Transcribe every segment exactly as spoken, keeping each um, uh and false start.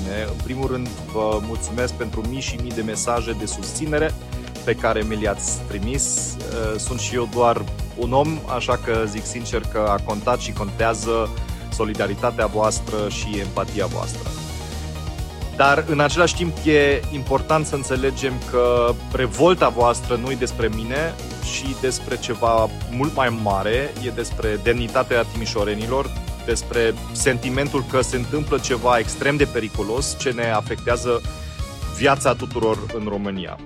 mine. În primul rând, vă mulțumesc pentru mii și mii de mesaje de susținere pe care mi le-ați trimis. Sunt și eu doar un om, așa că zic sincer că a contat și contează solidaritatea voastră și empatia voastră. Dar în același timp e important să înțelegem că revolta voastră nu e despre mine și despre ceva mult mai mare, e despre demnitatea timișorenilor, despre sentimentul că se întâmplă ceva extrem de periculos ce ne afectează viața tuturor în România.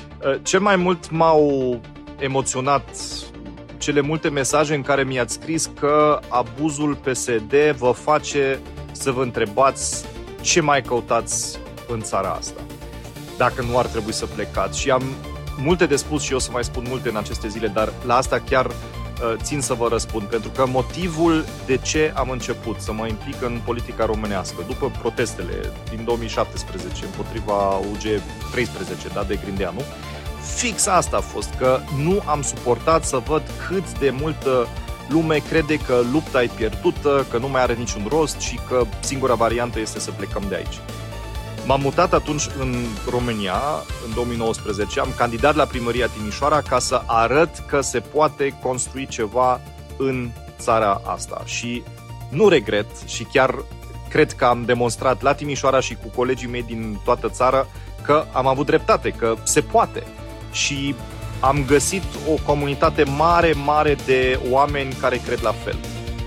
Cel mai mult m-au emoționat cele multe mesaje în care mi-ați scris că abuzul P S D vă face să vă întrebați ce mai căutați în țara asta, dacă nu ar trebui să plecați. Și am multe de spus și eu să mai spun multe în aceste zile, dar la asta chiar uh, țin să vă răspund, pentru că motivul de ce am început să mă implic în politica românească, după protestele din două mii șaptesprezece împotriva U G treisprezece, da, de Grindeanu, fix asta a fost, că nu am suportat să văd cât de multă lume crede că lupta e pierdută, că nu mai are niciun rost și că singura variantă este să plecăm de aici. M-am mutat atunci în România, în două mii nouăsprezece, am candidat la primăria Timișoara ca să arăt că se poate construi ceva în țara asta. Și nu regret și chiar cred că am demonstrat la Timișoara și cu colegii mei din toată țara că am avut dreptate, că se poate. Și am găsit o comunitate mare, mare de oameni care cred la fel.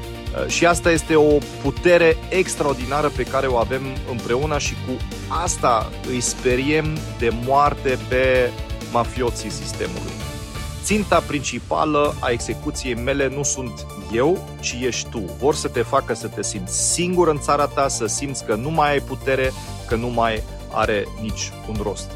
Și asta este o putere extraordinară pe care o avem împreună și cu asta îi speriem de moarte pe mafioții sistemului. Ținta principală a execuției mele nu sunt eu, ci ești tu. Vor să te facă să te simți singur în țara ta, să simți că nu mai ai putere, că nu mai are nici un rost.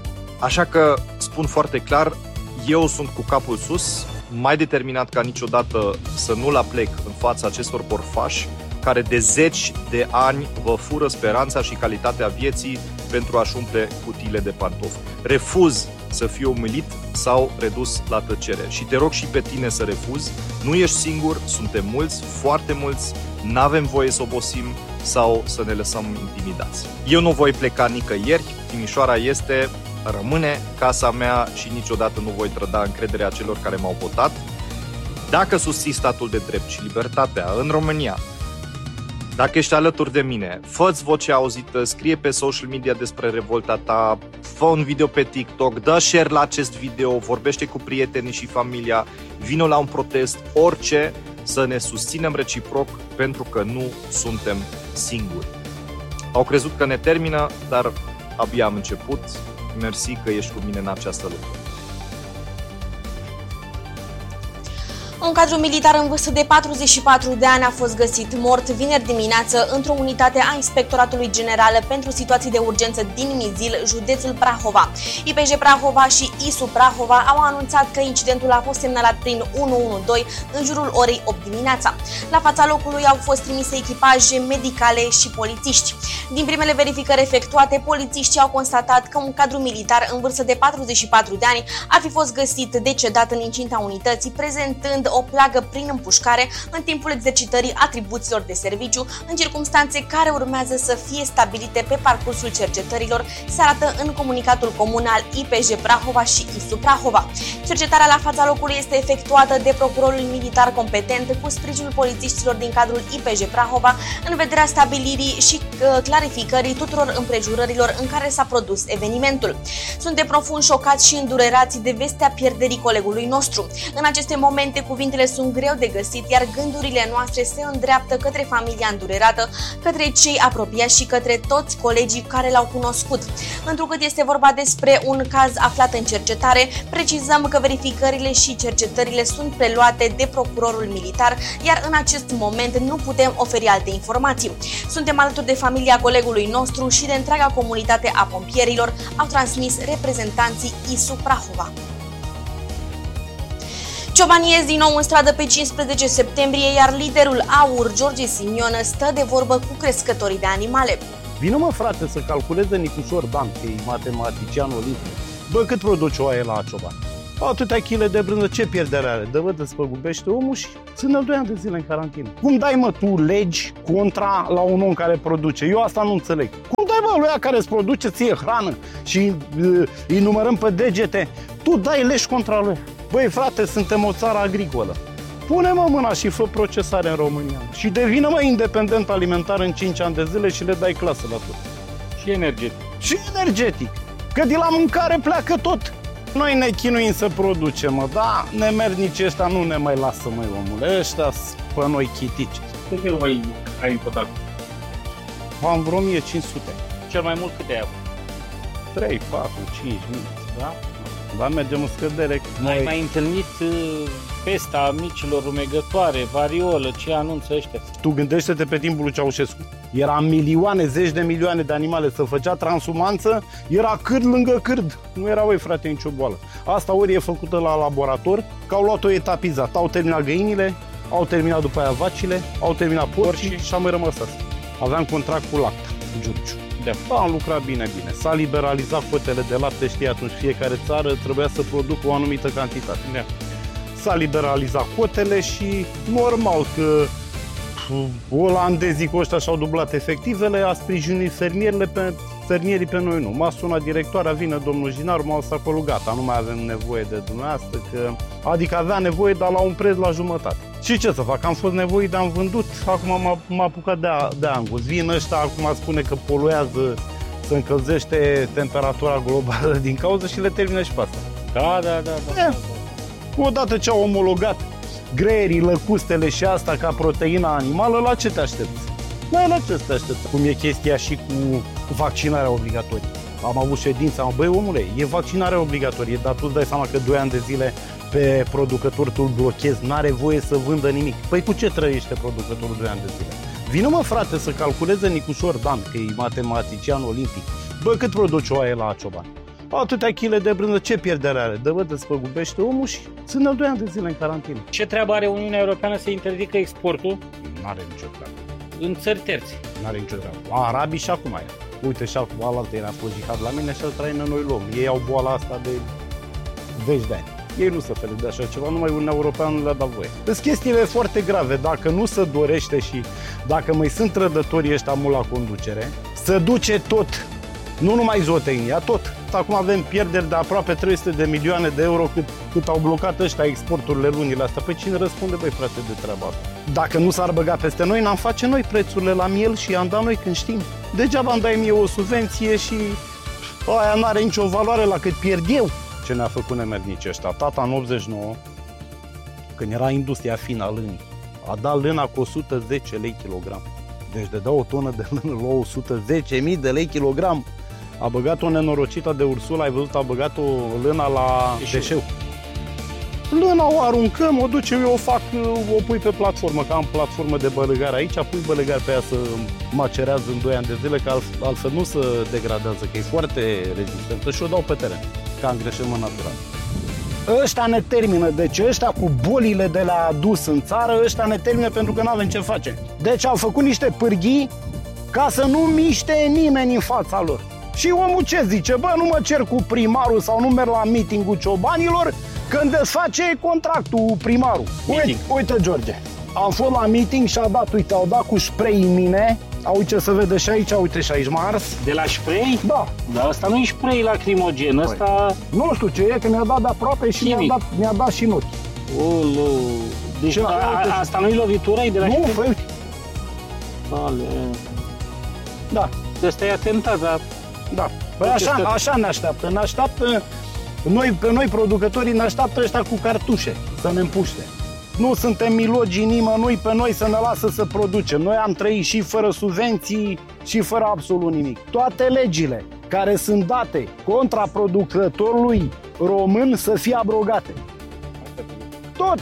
Așa că spun foarte clar, eu sunt cu capul sus, mai determinat ca niciodată să nu-l aplec în fața acestor borfași care de zeci de ani vă fură speranța și calitatea vieții pentru a-și umple cutiile de pantofi. Refuz să fiu umilit sau redus la tăcere și te rog și pe tine să refuzi. Nu ești singur, suntem mulți, foarte mulți, n-avem voie să obosim sau să ne lăsăm intimidați. Eu nu voi pleca nicăieri, Timișoara este, rămâne casa mea și niciodată nu voi trăda încrederea celor care m-au votat. Dacă susții statul de drept și libertatea în România, dacă ești alături de mine, fă-ți vocea auzită, scrie pe social media despre revolta ta, fă un video pe TikTok, dă share la acest video, vorbește cu prietenii și familia, vină la un protest, orice, să ne susținem reciproc pentru că nu suntem singuri. Au crezut că ne termină, dar abia am început. Mersi că ești cu mine în această luptă. Un cadru militar în vârstă de patruzeci și patru de ani a fost găsit mort vineri dimineață într-o unitate a Inspectoratului General pentru Situații de Urgență din Mizil, județul Prahova. I P J Prahova și I S U Prahova au anunțat că incidentul a fost semnalat prin unu unu doi în jurul orei opt dimineața. La fața locului au fost trimise echipaje medicale și polițiști. Din primele verificări efectuate, polițiștii au constatat că un cadru militar în vârstă de patruzeci și patru de ani ar fi fost găsit decedat în incinta unității, prezentând o plagă prin împușcare în timpul exercitării atribuțiilor de serviciu, în circumstanțe care urmează să fie stabilite pe parcursul cercetărilor, se arată în comunicatul comun al I P J Prahova și I S U Prahova. Cercetarea la fața locului este efectuată de procurorul militar competent cu sprijinul polițiștilor din cadrul I P J Prahova în vederea stabilirii și clarificării tuturor împrejurărilor în care s-a produs evenimentul. Suntem profund șocați și îndurerați de vestea pierderii colegului nostru. În aceste momente, cuvintele sunt greu de găsit, iar gândurile noastre se îndreaptă către familia îndurerată, către cei apropiați și către toți colegii care l-au cunoscut. Întrucât este vorba despre un caz aflat în cercetare, precizăm că verificările și cercetările sunt preluate de procurorul militar, iar în acest moment nu putem oferi alte informații. Suntem alături de familia colegului nostru și de întreaga comunitate a pompierilor, au transmis reprezentanții I S U Prahova. Ciobanii ies din nou în stradă pe cincisprezece septembrie, iar liderul AUR, George Simion, stă de vorbă cu crescătorii de animale. Vină mă frate să calculeze Nicușor Dan, că e matematician olimpic. Bă, cât produce oaie la cioban? Atâtea chile de brânză, ce pierdere are? Dă-vă, despăgubește omul și ține-l doi ani de zile în carantină. Cum dai, mă, tu legi contra la un om care produce? Eu asta nu înțeleg. Cum dai bă, lui care îți produce ție hrană și uh, îi numărăm pe degete, tu dai leși contra lui. Băi, frate, suntem o țară agricolă. Pune-mă mâna și fă procesare în România. Și devină, mă, independent alimentar în cinci ani de zile și le dai clasă la tot. Și energetic. Și energetic. Că de la mâncare pleacă tot. Noi ne chinuim să producem, mă, da? Nemernicii ăștia nu ne mai lasă, măi, omule. Ăștia pe noi chitici. Cât de mai ai în total? Am vreo o mie cinci sute. Cel mai mult câte ai avut? trei, patru, cinci mii. Da? Dar mergem în scădere. Noi... Ai mai întâlnit uh, pesta micilor rumegătoare, variolă, ce anunță ăștia? Tu gândește-te pe timpul lui Ceaușescu. Era milioane, zeci de milioane de animale, se făcea transumanță, era cârd lângă cârd. Nu era, băi, frate, nicio boală. Asta ori e făcută la laborator, că au luat-o etapizat. Au terminat găinile, au terminat după aia vacile, au terminat porcii și am mai rămas asta. Aveam contract cu Lacta, Giurgiu. Da. Da, am lucrat bine, bine. S-a liberalizat cotele de lapte, știi, atunci fiecare țară trebuia să producă o anumită cantitate. Da. S-a liberalizat cotele și normal că olandezii cu ăștia și-au dublat efectivele, a sprijinit fermierile pe, fermierii pe noi nu. M-a sunat directoarea, vine domnul Jinaru, m-a lăsat acolo, gata, nu mai avem nevoie de dumneavoastră, că... adică avea nevoie, dar la un preț la jumătate. Și ce să fac, am fost nevoit, am vândut, acum m-a, m-a apucat de, de angus. Vin ăștia, acum spune că poluează, se încălzește temperatura globală din cauză și le termină și pe asta. Da, da, da. da, da. Odată ce au omologat greierii, lăcustele și asta ca proteina animală, la ce te aștepți? Da, la ce te aștepți? Cum e chestia și cu vaccinarea obligatorie. Am avut ședința, am băi, omule, e vaccinarea obligatorie, dar tu îți dai seama că doi ani de zile pe producător tu îl blochezi, n-are voie să vândă nimic. Păi cu ce trăiește producătorul doi ani de zile? Vină, mă, frate, să calculeze Nicușor Dan, că e matematician olimpic. Bă, cât produce o oaie la Cioban? Atâtea chile de brânză, ce pierdere are? Dă, bă, despăgubește omul și ține doi ani de zile în carantină. Ce treabă are Uniunea Europeană să interzică exportul? N-are nicio treabă. În țări terți? N-are nicio treabă. Arabii și acum e. Uite, și acum alaltă era fost jihad la mine și al traină noi luăm. Ei au boala asta de zeci de ani. Ei nu se fel de așa ceva, numai Uniunea Europeană nu le-a dat voie. Sunt chestiile foarte grave. Dacă nu se dorește și dacă mai sunt trădătorii ăștia mult la conducere, se duce tot. Nu numai zootehnia, tot. Acum avem pierderi de aproape trei sute de milioane de euro cât, cât au blocat ăștia exporturile lunile astea. Păi cine răspunde, băi, frate, de treaba asta? Dacă nu s-ar băga peste noi, n-am face noi prețurile la miel și i-am dat noi când știm. Degeaba îmi dai mie o subvenție și aia n-are nicio valoare la cât pierd eu. Ce ne-a făcut nemernicii ăștia? Tata în optzeci și nouă, când era industria fină a lânii, a dat lâna cu o sută zece lei kilogram. Deci de da o tonă de lână la o sută zece mii de lei kilogram. A băgat-o nenorocită de Ursula, ai văzut, a băgat-o lâna la deșeu. deșeu. Lâna o aruncăm, o ducem, eu o fac, o pui pe platformă, că am platformă de bălăgar aici, pui bălăgar pe ea să macerează în doi ani de zile, că altfel nu se degradează, că e foarte rezistentă și o dau pe teren, ca îngrășământ natural. Ăștia ne termină, deci ăștia cu bolile de la adus în țară, ăștia ne termină pentru că nu avem ce face. Deci au făcut niște pârghii ca să nu miște nimeni în fața lor. Și omul ce zice? Bă, nu mă cer cu primarul sau nu merg la meeting-ul ciobanilor când desface contractul primarul. Uite, uite, George, am fost la meeting și a dat, uite, au dat cu spray în mine. Uite, se vede și aici, uite și aici, mars. De la spray? Da. Dar asta nu e spray lacrimogen, ăsta... Nu știu ce e, că mi-a dat de aproape și mi-a dat, mi-a dat și în ochi. Olo. Deci Ce, a, a, asta nu-i lovitura, e de la nu, spray? Nu, uite. Ale. Da. Ăsta e atentat, dar... Da. Păi așa, așa ne așteaptă. Ne așteaptă, noi, pe noi producătorii ne așteaptă ăștia cu cartușe să ne împuște. Nu suntem milogii nimănui, pe noi să ne lasă să producem. Noi am trăit și fără subvenții și fără absolut nimic. Toate legile care sunt date contra producătorului român să fie abrogate. Tot!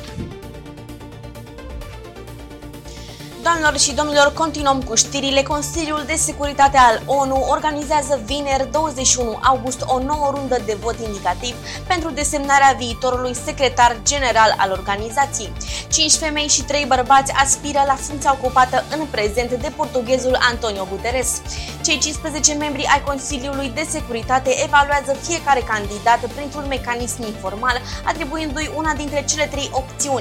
Doamnelor și domnilor, continuăm cu știrile. Consiliul de Securitate al O N U organizează vineri douăzeci și unu august o nouă rundă de vot indicativ pentru desemnarea viitorului secretar general al organizației. Cinci femei și trei bărbați aspiră la funcția ocupată în prezent de portughezul Antonio Guterres. Cei cincisprezece membri ai Consiliului de Securitate evaluează fiecare candidat printr-un mecanism informal, atribuindu-i una dintre cele trei opțiuni: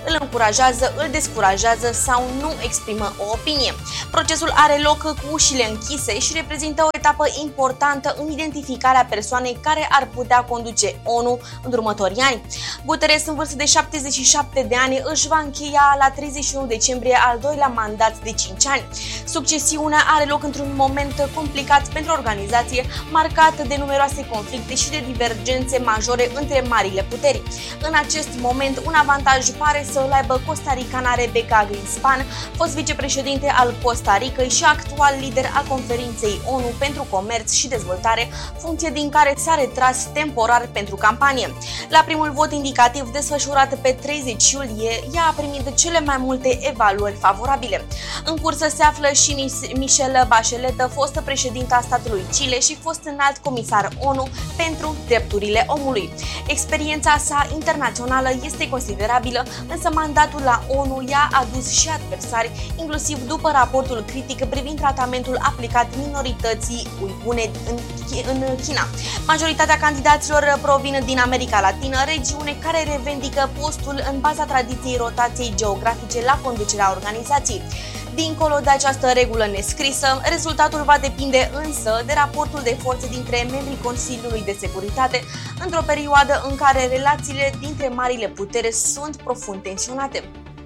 îl încurajează, îl descurajează sau nu exprimă o opinie. Procesul are loc cu ușile închise și reprezintă o etapă importantă în identificarea persoanei care ar putea conduce ONU în următorii ani. Guterres, în vârstă de șaptezeci și șapte de ani, își va încheia la treizeci și unu decembrie al doilea mandat de cinci ani. Succesiunea are loc într-un moment complicat pentru organizație, marcat de numeroase conflicte și de divergențe majore între marile puteri. În acest moment, un avantaj pare să îl aibă costa-ricana Rebecca Greenspan, fost vicepreședinte al Costa Ricăi și actual lider al Conferinței ONU pentru Comerț și Dezvoltare, funcție din care s-a retras temporar pentru campanie. La primul vot indicativ desfășurat pe treizeci iulie, ea a primit cele mai multe evaluări favorabile. În cursă se află și Michelle Bachelet, fostă președinta statului Chile și fost înalt comisar ONU pentru drepturile omului. Experiența sa internațională este considerabilă, însă mandatul la ONU i-a adus și adversari, inclusiv după raportul critic privind tratamentul aplicat minorității uigure în China. Majoritatea candidaților provin din America Latină, regiune care revendică postul în baza tradiției rotației geografice la conducerea organizației. Dincolo de această regulă nescrisă, rezultatul va depinde însă de raportul de forțe dintre membrii Consiliului de Securitate într-o perioadă în care relațiile dintre marile putere sunt profund tensionate.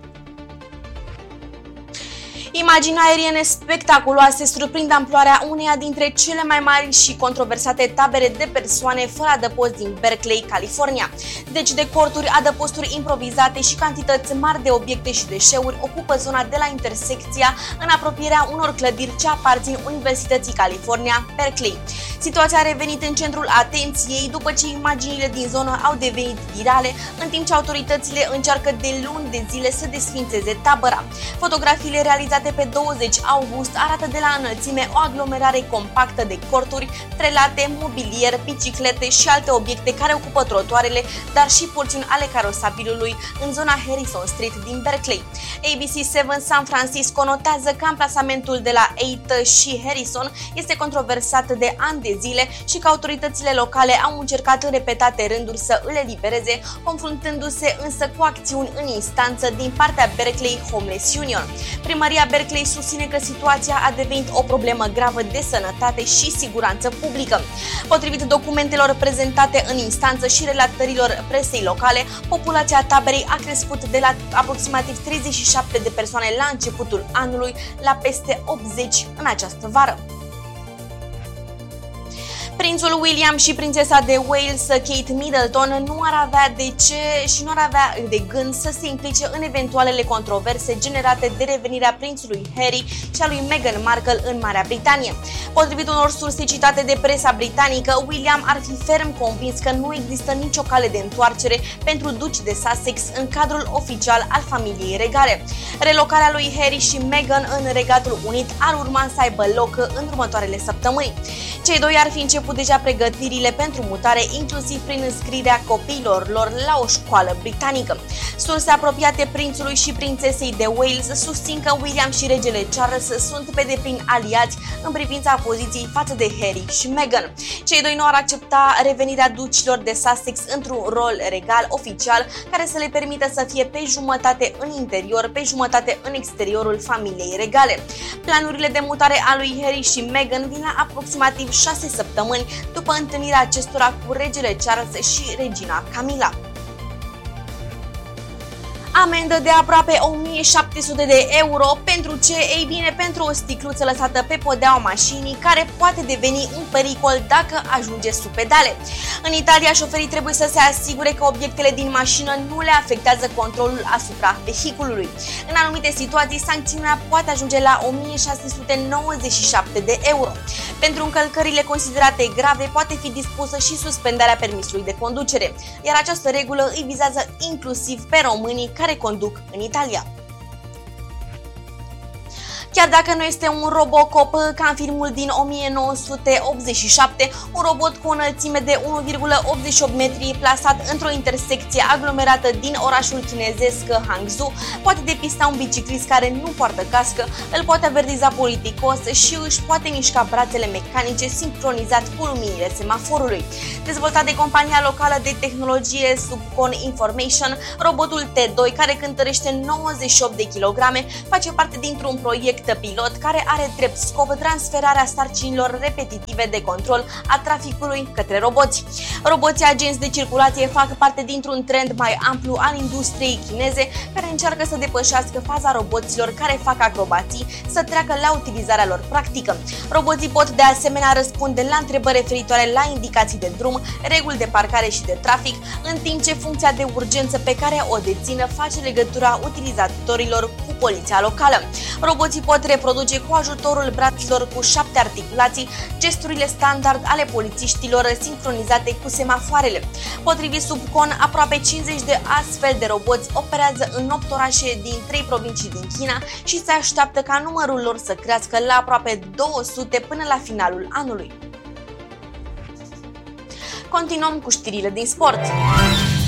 Imagini aeriene spectaculoase surprind amploarea uneia dintre cele mai mari și controversate tabere de persoane fără adăpost din Berkeley, California. Deci de corturi, adăposturi improvizate și cantități mari de obiecte și deșeuri ocupă zona de la intersecția în apropierea unor clădiri ce aparțin Universității California, Berkeley. Situația a revenit în centrul atenției după ce imaginile din zonă au devenit virale, în timp ce autoritățile încearcă de luni de zile să desființeze tabăra. Fotografiile realizate pe douăzeci august arată de la înălțime o aglomerare compactă de corturi, prelate, mobilier, biciclete și alte obiecte care ocupă trotuarele, dar și porțiuni ale carosabilului în zona Harrison Street din Berkeley. A B C șapte San Francisco notează că amplasamentul de la opt și Harrison este controversat de ani de zile și că autoritățile locale au încercat în repetate rânduri să îl elibereze, confruntându-se însă cu acțiuni în instanță din partea Berkeley Homeless Union. Primăria Berkeley susține că situația a devenit o problemă gravă de sănătate și siguranță publică. Potrivit documentelor prezentate în instanță și relatărilor presei locale, populația taberei a crescut de la aproximativ treizeci și șapte de persoane la începutul anului la peste optzeci în această vară. Prințul William și prințesa de Wales, Kate Middleton, nu ar avea de ce și nu ar avea de gând să se implice în eventualele controverse generate de revenirea prințului Harry și a lui Meghan Markle în Marea Britanie. Potrivit unor surse citate de presa britanică, William ar fi ferm convins că nu există nicio cale de întoarcere pentru duci de Sussex în cadrul oficial al familiei regale. Relocarea lui Harry și Meghan în Regatul Unit ar urma să aibă loc în următoarele săptămâni. Cei doi ar fi început deja pregătirile pentru mutare, inclusiv prin înscrierea copiilor lor la o școală britanică. Surse apropiate prințului și prințesei de Wales susțin că William și regele Charles sunt pe deplin aliați în privința poziției față de Harry și Meghan. Cei doi nu ar accepta revenirea ducilor de Sussex într-un rol regal oficial care să le permită să fie pe jumătate în interior, pe jumătate în exteriorul familiei regale. Planurile de mutare a lui Harry și Meghan vin la aproximativ șase săptămâni după întâlnirea acestora cu regele Charles și regina Camilla. Amendă de aproape o mie șapte sute de euro pentru ce? Ei bine, pentru o sticluță lăsată pe podeaua mașinii care poate deveni un pericol dacă ajunge sub pedale. În Italia, șoferii trebuie să se asigure că obiectele din mașină nu le afectează controlul asupra vehiculului. În anumite situații, sancțiunea poate ajunge la o mie șase sute nouăzeci și șapte de euro. Pentru încălcările considerate grave, poate fi dispusă și suspendarea permisului de conducere, iar această regulă îi vizează inclusiv pe românii care conduc în Italia. Chiar dacă nu este un Robocop ca în filmul din o mie nouă sute optzeci și șapte, un robot cu o înălțime de unu virgulă optzeci și opt metri plasat într-o intersecție aglomerată din orașul chinezesc Hangzhou poate depista un biciclist care nu poartă cască, îl poate avertiza politicos și își poate mișca brațele mecanice sincronizat cu luminile semaforului. Dezvoltat de compania locală de tehnologie Subcon Information, robotul T doi, care cântărește nouăzeci și opt de kilograme, face parte dintr-un proiect pilot care are drept scop transferarea sarcinilor repetitive de control a traficului către roboți. Roboții agenți de circulație fac parte dintr-un trend mai amplu al industriei chineze, care încearcă să depășească faza roboților care fac acrobații, să treacă la utilizarea lor practică. Roboții pot de asemenea răspunde la întrebări referitoare la indicații de drum, reguli de parcare și de trafic, în timp ce funcția de urgență pe care o dețină face legătura utilizatorilor cu poliția locală. Roboții pot reproduce cu ajutorul braților cu șapte articulații gesturile standard ale polițiștilor sincronizate cu semafoarele. Potrivit Subcon, aproape cincizeci de astfel de roboți operează în opt orașe din trei provincii din China și se așteaptă ca numărul lor să crească la aproape două sute până la finalul anului. Continuăm cu știrile din sport.